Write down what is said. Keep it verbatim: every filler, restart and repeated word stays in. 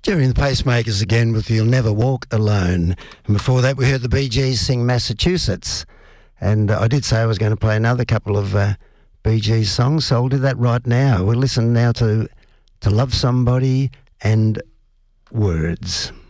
Jerry and the Pacemakers again with You'll Never Walk Alone. And before that, we heard the Bee Gees sing Massachusetts. And uh, I did say I was going to play another couple of uh, Bee Gees songs, so I'll do that right now. We'll listen now to, to Love Somebody and Words.